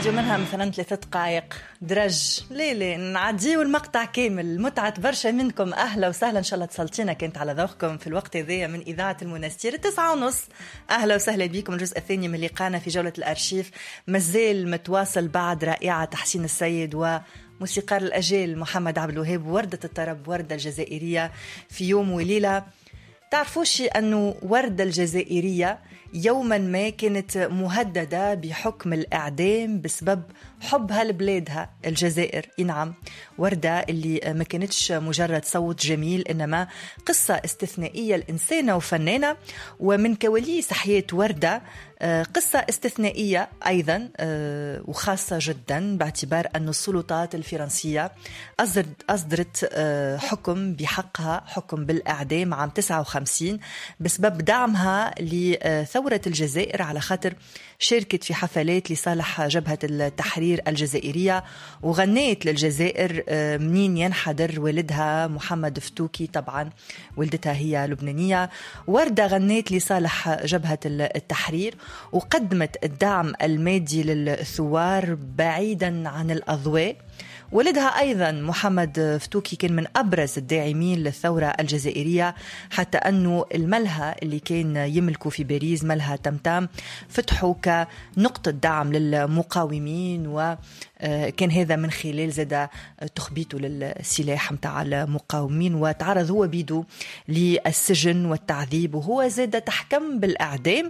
فيديو منها مثلا 3 دقائق درج ليلي نعديه المقطع كامل. متعة برشا منكم. أهلا وسهلا، إن شاء الله اتصلتينا كانت على ذوقكم في الوقت ذي من إذاعة المنستير 9:30. أهلا وسهلا بكم. الجزء الثاني من لقانا في جولة الأرشيف مازال متواصل بعد رائعة تحسين السيد وموسيقار الأجيال محمد عبد الوهاب. وردة الطرب، وردة الجزائرية في يوم وليلة. تعرفوش أنه وردة الجزائرية يوما ما كانت مهددة بحكم الإعدام بسبب حبها لبلادها الجزائر. نعم، وردة اللي ما كانتش مجرد صوت جميل، إنما قصة استثنائية الإنسانة وفنانة. ومن كواليس حياة وردة قصة استثنائية أيضا وخاصة جدا، باعتبار أن السلطات الفرنسية أصدرت حكم بحقها، حكم بالإعدام عام 59 بسبب دعمها لثورة الجزائر، على خاطر شاركت في حفلات لصالح جبهة التحرير الجزائرية وغنيت للجزائر منين ينحدر والدها محمد فتوكي. طبعا والدتها هي لبنانية. وردة غنيت لصالح جبهة التحرير وقدمت الدعم المادي للثوار بعيدا عن الأضواء. ولدها أيضا محمد فتوكي كان من أبرز الداعمين للثورة الجزائرية، حتى أنه الملهى اللي كان يملكوا في باريس، ملهى تمتام، فتحوا كنقطة دعم للمقاومين، وكان هذا من خلال زاد تخبيته للسلاح متاع المقاومين. وتعرض هو بيدو للسجن والتعذيب، وهو زاد تحكم بالإعدام.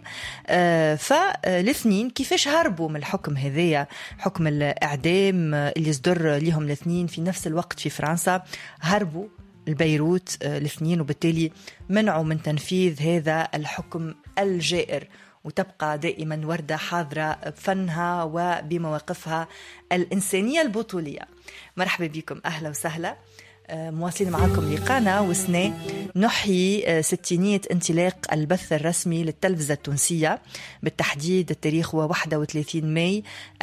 فالاثنين كيفاش هربوا من الحكم هذايا، حكم الإعدام اللي صدر لهم الاثنين في نفس الوقت في فرنسا، هربوا البيروت الاثنين، وبالتالي منعوا من تنفيذ هذا الحكم الجائر. وتبقى دائما وردة حاضرة بفنها وبمواقفها الإنسانية البطولية. مرحبا بكم، أهلا وسهلا. مواصلين معكم لقانا وسنة نحيي 60 انطلاق البث الرسمي للتلفزة التونسية، بالتحديد التاريخ هو 31 ماي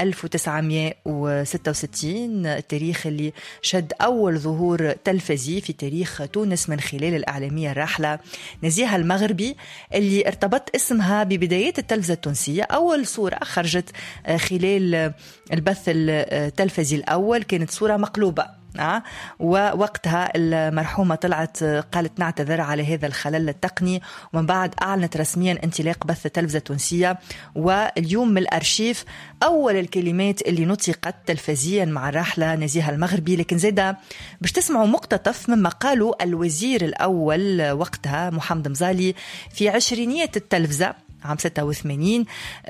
1966، التاريخ اللي شد أول ظهور تلفزي في تاريخ تونس من خلال الإعلامية الراحلة نزيهة المغربي، اللي ارتبط اسمها ببدايات التلفزة التونسية. أول صورة خرجت خلال البث التلفزي الأول كانت صورة مقلوبة، ووقتها المرحومة طلعت قالت نعتذر على هذا الخلل التقني، ومن بعد أعلنت رسميا انطلاق بث التلفزة التونسية. واليوم من الأرشيف أول الكلمات اللي نطقت تلفزيا مع الراحلة نزيهة المغربي. لكن زيدا باش تسمعوا مقتطف مما قالوا الوزير الأول وقتها محمد مزالي في عشرينيات التلفزة عام 86.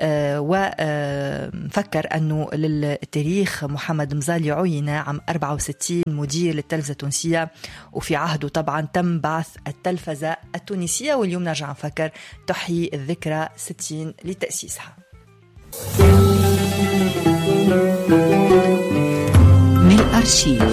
وفكر أنه للتاريخ محمد مزالي عين عام 64 مدير للتلفزة التونسية، وفي عهده طبعا تم بعث التلفزة التونسية. واليوم نرجع نفكر تحيي الذكرى 60 لتأسيسها. من الأرشيف.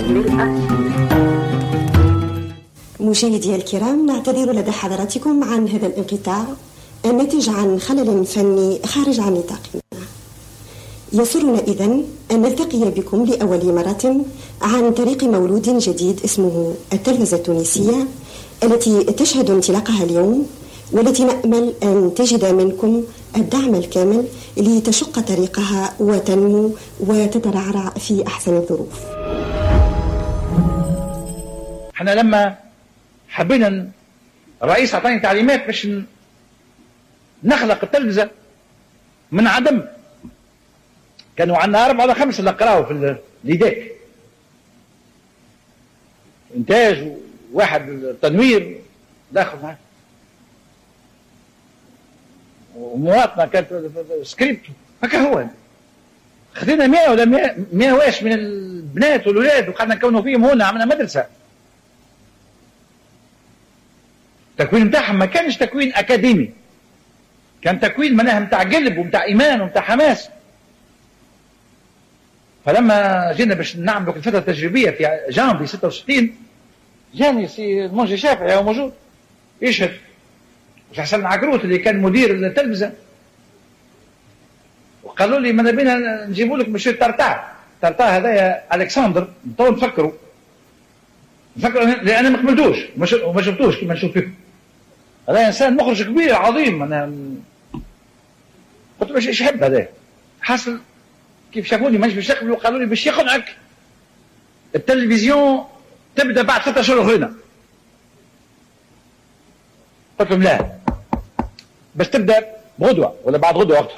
مشاهدي الكرام، نعتذر لدى حضراتكم عن هذا الانقطاع الناتج عن خلل فني خارج عن نطاقنا. يسرنا إذن أن نلتقي بكم لأول مرة عن طريق مولود جديد اسمه التلفزة التونسية، التي تشهد انطلاقها اليوم، والتي نأمل أن تجد منكم الدعم الكامل لتشق طريقها وتنمو وتترعرع في أحسن الظروف. احنا لما حبينا الرئيس أعطاني تعليمات باش نخلق التلفزة من عدم، كانوا عندنا 4 ولا 5 اللي قراوا في الإيداك، إنتاج وواحد التنوير داخل معه، ومواطنة كانت سكريبت هكا. هو خذينا 100 ولا 100 واش من البنات والولاد وقعدنا نكونوا فيهم هنا، عملنا مدرسة. التكوين متاعهم ما كانش تكوين أكاديمي، كان تكوين مناها متاع قلب ومتاع إيمان ومتاع حماس. فلما جينا باش نعملوا الفترة التجريبية في جانفي 66 جاني سي المنجي شافعي هو موجود يشهد، مش حسن عقروت اللي كان مدير التلفزة، وقالوا لي ماذا بينا نجيبوا لك مشي طرطاع هذايا ألكسندر. تو نفكروا لأن ما قبلتوش وما شفتوش كما نشوف فيكم. هذا إنسان مخرج كبير عظيم. أنا قلت باش إيش يحب هذا حاصل كيف شافوني مانيش باش يقبلوا قالوا لي باش يقنعك التلفزيون تبدا بعد 6 اشهر اخرين. قلت لهم لا، باش تبدا غدوه ولا بعد غدوه وقت.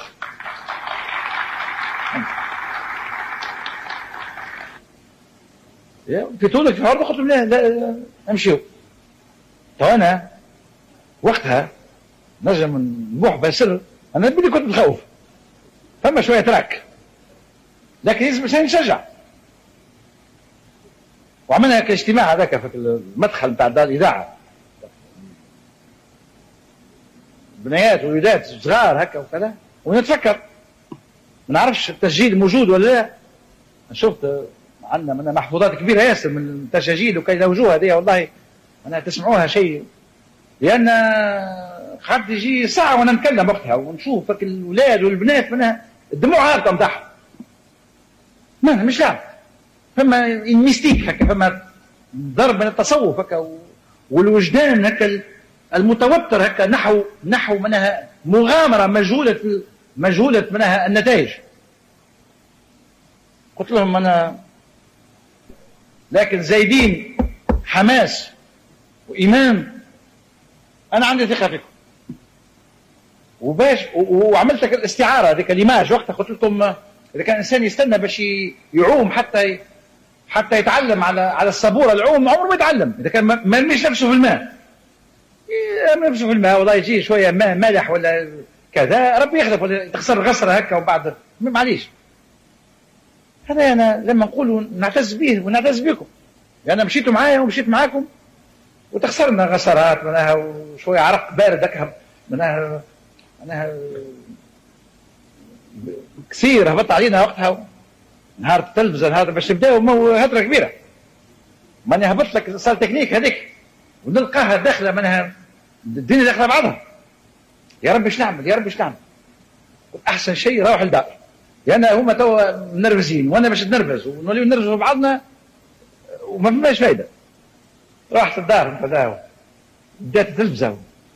في تونس في الحوار قلت لهم لا امشيو. تو انا وقتها نجم نبوح بسر، انا بدي كنت متخوف، فما شويه تراك، لكن لازم عشان نشجع. وعملنا هكا اجتماع هذاك في المدخل نتاع دار الاذاعه، بنيات ووليدات صغار هكا وكذا، ونتفكر ما نعرفش التسجيل موجود ولا لا. شفت عندنا من محفوظات كبيره ياسر من التسجيل وكاين الوجوه هذه، والله انا تسمعوها شيء، لان قعدت يجي ساعه وانا نتكلم وقتها ونشوف الاولاد والبنات منها الدموع هابطه نتاعهم. ما مش لعب، فما ميستيك هكا، فما ضرب من التصوف هكا والوجدان هكا المتوتر هكا نحو منها مغامره مجهوله منها النتائج. قلت لهم انا لكن زايدين حماس وايمان، انا عندي ثقه فيكم. وباش وعملت لك الاستعاره هذيك الايماج وقتها، قلت لكم اذا كان الانسان يستنى باش يعوم حتى يتعلم على السبوره العوم، عمره ما يتعلم اذا كان ما يرميش نفسه في الماء. يرمي نفسه في الماء والله يجي شويه ماء مالح ولا كذا، ربي يخلف ولا تخسر غسره هكا وبعد معليش. هذا انا لما نقولوا نعتز به ونعتز بكم، لان يعني مشيتوا معايا ومشيت معاكم وتخسرنا غسرات منها وشويه عرق بارد هكا منها كثير هبط علينا وقتها نهار التلفزه هذا باش نبداو هدره كبيره. ماني هبط لك صار تكنيك هذيك ونلقاها داخله منها الدنيا داخله بعضها. يا رب ايش نعمل يا رب ايش نعمل. احسن شيء روح الدار، لان يعني هما توا منرفزين وانا باش نتنرفز ونوليو نرفزوا بعضنا وما فماش فايده. رحت الدار نتفداو، بدات التلفزه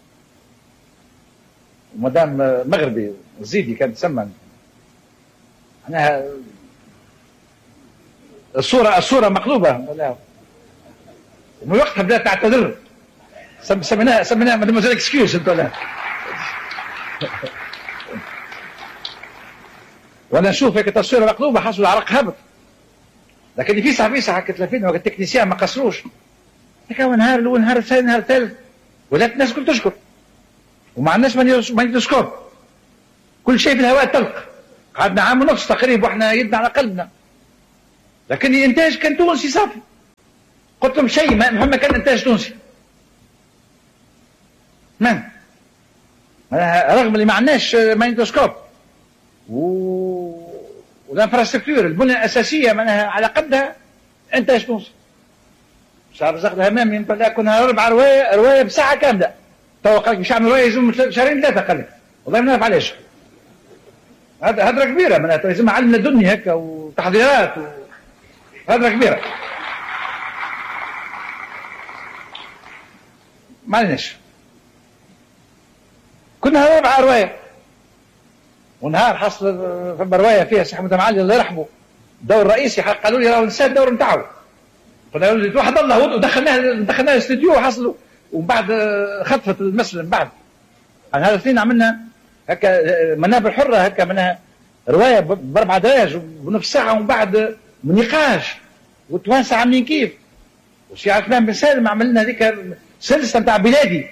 ومدام مغربي زيدي كانت تسمى معناها الصوره مقلوبه ومن وقتها بدات تعتذر. سميناها مادموزيل اكسكيوز انت ولا وانا نشوف هيك تصويره مقلوبه حصل العرق هبط، لكن فيسع هكا تلفينا وقت التكنيسيان ما قصروش هكا. نهار الاول نهار الثاني نهار الثالث ولات الناس كل تشكر وما عندناش مايكروسكوب، كل شيء في الهواء تلق. قعدنا عام ونص تقريبا واحنا يدنا على قلبنا، لكن الانتاج كان تونسي صافي. قلت لهم شيء مهما كان انتاج تونسي رغم اللي ما عندناش مايكروسكوب والانفراستركتور البنيه الاساسيه معناها على قدها انتاج تونسي. صار رزقنا همامي لا كنا 4 روايه بساعه كامله. تو قال لك باش نعمل روايه يلزم شهرين 3 قال لك والله ما نعرف علاش. هدره كبيره معناتها لازم علم لدني هكا وتحضيرات هدره كبيره. ما عليناش. كنا 4 روايه ونهار حصل فما روايه فيها سي حمد معالي الله يرحمه دور رئيسي، قالوا لي راهو نسى الدور نتاعو. قلنا له واحد الله ودخلناه الاستديو وحصلوا ومن بعد خطفت المسألة من بعد. عن هذا الاثنين عملنا هكا منابر حرة هكا منها رواية ب4 دراج بنص ساعة ومن بعد نقاش وتوانسة عاملين كيف. وسي عثمان بن سالم عملنا هذيك سلسلة نتاع بلادي.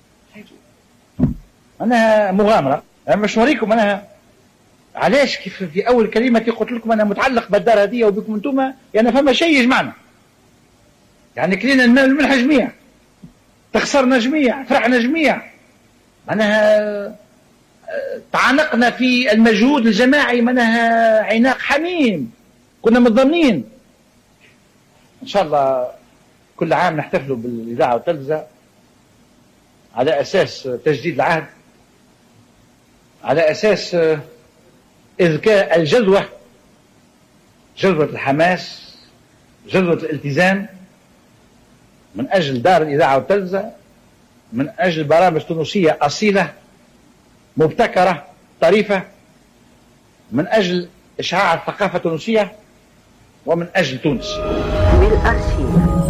أنا مغامرة، أنا باش نوريكم أنا علاش كيف في أول كلمة قلت لكم أنا متعلق بالدار هذه وبكم أنتم، يعني فما شيء يجمعنا. يعني كلينا الملح جميع، تخسرنا جميع، فرحنا جميع، معناها تعانقنا في المجهود الجماعي معناها عناق حميم، كنا متضامنين. ان شاء الله كل عام نحتفلوا بالاذاعه والتلفزه على اساس تجديد العهد، على اساس اذكاء الجذوه، جذوه الحماس، جذوه الالتزام، من أجل دار الإذاعة والتلفزة، من أجل برامج تونسية أصيلة مبتكرة طريفة، من أجل إشعاع الثقافة التونسية ومن أجل تونس. من الأرشيف.